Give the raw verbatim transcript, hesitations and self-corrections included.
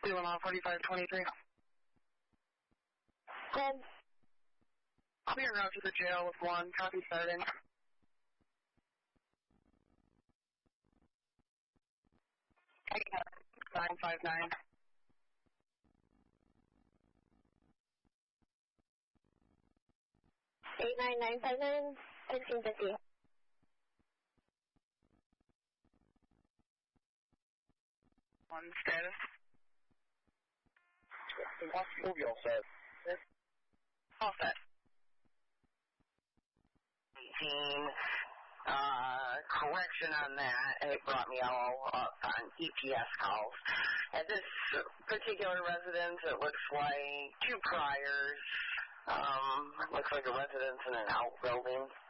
Two one on forty-five twenty-three. Good. I'll be en route to the jail with one. Copy starting. nine five nine. eight nine nine five nine, fifteen fifty. One status. What's the movie all set? All set. eighteen, uh, correction on that. It brought me all up on E P S calls. At this particular residence, it looks like two priors. Um, looks like a residence in an outbuilding.